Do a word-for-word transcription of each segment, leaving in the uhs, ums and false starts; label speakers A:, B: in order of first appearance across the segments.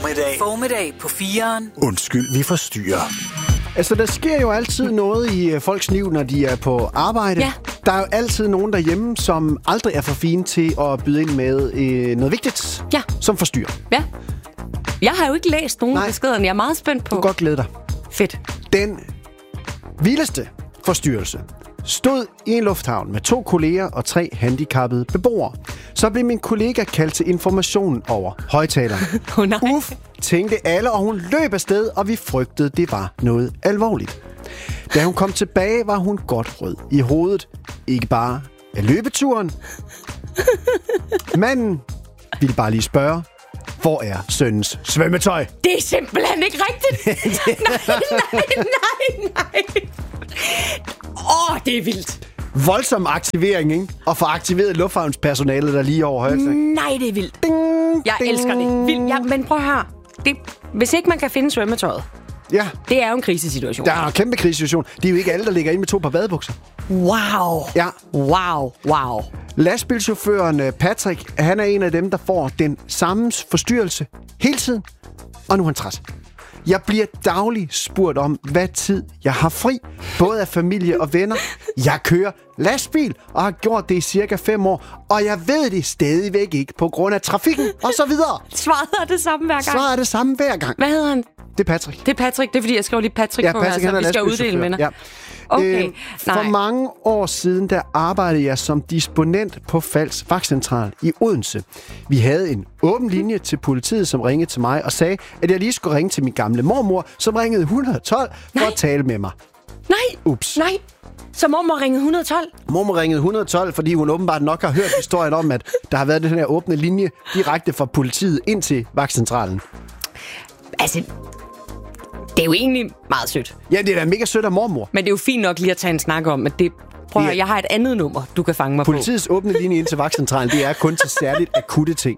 A: Formiddag. Formiddag på fireren.
B: Undskyld, vi forstyrrer. Altså, der sker jo altid noget i folks liv, når de er på arbejde.
C: Ja.
B: Der er jo altid nogen derhjemme, som aldrig er for fine til at byde ind med øh, noget vigtigt,
C: Ja.
B: som forstyrrer.
C: Ja. Jeg har jo ikke læst nogen
B: Nej.
C: af beskederne. Jeg er meget spændt på.
B: Du kan godt glæde dig.
C: Fedt.
B: Den vildeste forstyrrelse stod i en lufthavn med to kolleger og tre handicappede beboere. Så blev min kollega kaldt til information over højtaleren.
C: Oh, nej.
B: Uff, tænkte alle, og hun løb afsted, og vi frygtede, det var noget alvorligt. Da hun kom tilbage, var hun godt rød i hovedet. Ikke bare af løbeturen. Manden ville bare lige spørge, hvor er sønnens svømmetøj?
C: Det er simpelthen ikke rigtigt. nej, nej, nej, nej. Åh, oh, det er vildt.
B: Voldsom aktivering, ikke? Og få aktiveret lufthavnspersonalet, der lige over højre.
C: Nej, det er vildt.
B: Ding,
C: Jeg
B: ding.
C: elsker det. Vildt. Ja, men prøv at høre. Det, hvis ikke man kan finde svømmetøjet,
B: Ja,
C: det er jo en krisesituation.
B: der er en kæmpe krisesituation. Det er jo ikke alle, der ligger inde med to par badebukser.
C: Wow.
B: Ja.
C: Wow, wow.
B: Lastbilchaufføren Patrick, han er en af dem, der får den samme forstyrrelse hele tiden. Og nu er han træt. Jeg bliver dagligt spurgt om, hvad tid jeg har fri. Både af familie og venner. Jeg kører lastbil og har gjort det i cirka fem år. Og jeg ved det stadigvæk ikke på grund af trafikken og så videre.
C: Svaret er det samme hver gang.
B: Så er det samme hver gang.
C: Hvad hedder han?
B: Det er Patrick.
C: Det er Patrick. Det er, fordi jeg skrev lige Patrick
B: Ja,
C: på
B: Patrick,
C: her,
B: han er
C: så vi skal uddele med
B: ja.
C: Okay,
B: Øh,
C: nej.
B: for mange år siden, der arbejdede jeg som disponent på Falds Vagtcentral i Odense. Vi havde en åben linje til politiet, som ringede til mig og sagde, at jeg lige skulle ringe til min gamle mormor, som ringede et et to for
C: Nej.
B: at tale med mig.
C: Nej,
B: Ups.
C: nej. Så mormor ringede et et to?
B: Mormor ringede et et to, fordi hun åbenbart nok har hørt historien om, at der har været den her åbne linje direkte fra politiet ind til vagtcentralen.
C: Altså, det er jo egentlig meget sødt.
B: Ja, det er da mega sødt af mormor.
C: Men det er jo fint nok lige at tage en snak om, at det... Prøv at høre, jeg har et andet nummer, du kan fange mig
B: Politiets åbne linje ind til vagtcentralen, det er kun til særligt akutte ting.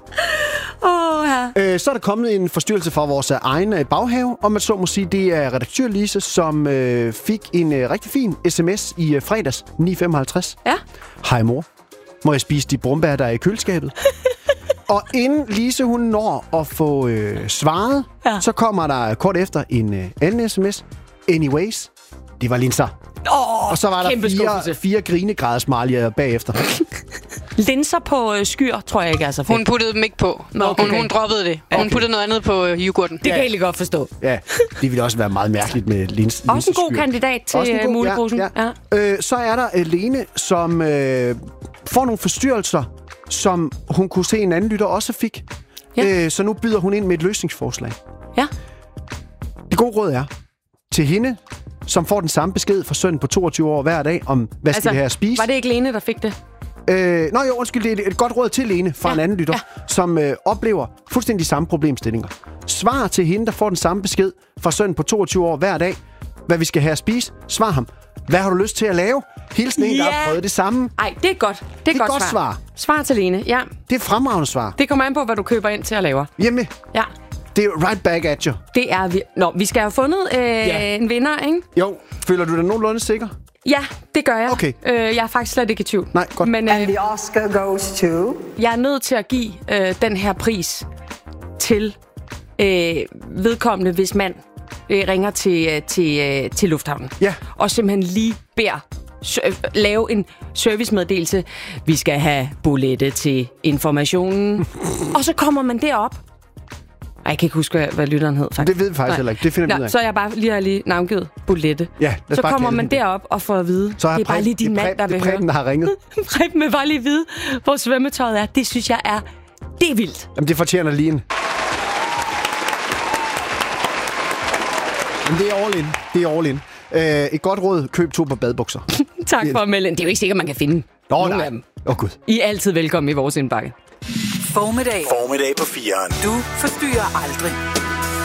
C: på. Åh, oh, ja.
B: Øh, så er der kommet en forstyrrelse fra vores egen øh, baghave, og man så må sige, det er redaktør Lise, som øh, fik en øh, rigtig fin sms i øh, fredags ni femoghalvtreds.
C: Ja.
B: Hej mor, må jeg spise de brumbær, der er i køleskabet? Og inden Lise hun når at få øh, svaret,
C: Ja.
B: så kommer der kort efter en øh, anden sms. Anyways, det var linser.
C: Åh,
B: Og så var der
C: kæmpe
B: fire,
C: skuffelse.
B: fire grinegradesmalier bagefter.
C: Linser på øh, skyr, tror jeg ikke er så fedt.
D: Hun puttede dem ikke på.
C: Nå,
D: Okay.
C: okay.
D: Hun, hun droppede det. Og hun
B: Okay.
D: puttede noget andet på øh, yoghurten.
C: Det kan jeg egentlig godt forstå.
B: Ja, det ville også være meget mærkeligt med lins.
C: Også en god
B: linseskyr.
C: kandidat til
B: Også en god-
C: øh, muleposen.
B: Ja, ja. Øh, så er der øh, Lene, som øh, får nogle forstyrrelser, som hun kunne se en anden lytter også fik.
C: Ja.
B: Øh, så nu byder hun ind med et løsningsforslag.
C: Ja.
B: Det gode råd er til hende, som får den samme besked fra sønnen på toogtyve år hver dag, om hvad skal
C: Altså,
B: vi have at spise.
C: var det ikke Lene, der fik det?
B: Øh, nå jo, undskyld, det er et, et godt råd til Lene fra
C: Ja,
B: en anden lytter,
C: ja.
B: som øh, oplever fuldstændig samme problemstillinger. Svar til hende, der får den samme besked fra sønnen på toogtyve år hver dag, hvad vi skal have at spise. Svar ham. Hvad har du lyst til at lave? Hilsen en, der
C: Ja.
B: har prøvet det samme.
C: Ej, det er godt. Det er,
B: et
C: godt,
B: godt svar.
C: Svar til Lene, ja.
B: Det er et fremragende svar.
C: Det kommer an på, hvad du køber ind til at lave.
B: Hjemme,
C: Ja.
B: det er right back at you.
C: Det er vi. Nå, vi skal have fundet øh,
B: Ja.
C: en vinder, ikke?
B: Jo, føler du dig nogenlunde sikker?
C: Ja, det gør jeg.
B: Okay.
C: Øh, jeg er faktisk slet ikke i tvivl.
B: Nej, godt.
C: Men
E: And
C: øh,
E: the Oscar goes to...
C: jeg er nødt til at give øh, den her pris til øh, vedkommende, hvis man øh, ringer til, øh, til, øh, til lufthavnen.
B: Ja.
C: Og simpelthen lige beder øh, lave en servicemeddelelse. Vi skal have billette til informationen. Og så kommer man derop. Ej, jeg kan ikke huske, hvad, hvad lytteren hed, faktisk.
B: Det ved vi faktisk heller ikke. Det finder vi ud
C: Nå,
B: af.
C: så er jeg bare lige har lige navngivet Bolette.
B: Ja, lad os
C: så
B: bare
C: kommer
B: kalde
C: man
B: hende det.
C: derop og får at vide,
B: Så
C: det er bare lige din
B: det er
C: mand, der
B: Preben-
C: vil
B: det er Preben,
C: høre.
B: der har ringet.
C: Preben vil bare lige vide, hvor svømmetøjet er. Det synes jeg er, det er vildt.
B: Jamen, det fortjener lige en. Men det er all in. Det er all in. Øh, et godt råd. Køb to par badebukser.
C: Tak for at melde ind. Det er jo ikke sikkert, man kan finde
B: Nå,
C: nogen
B: nej.
C: af dem.
B: Åh, oh, gud.
C: I er altid velkommen i vores indbakke.
A: Formiddag.
F: Formiddag på fireren.
A: Du forstyrrer aldrig.